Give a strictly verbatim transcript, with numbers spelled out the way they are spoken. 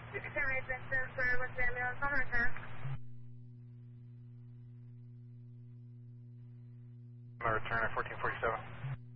Sorry, Princess, uh, what's the name of the I'm going to return at fourteen forty-seven.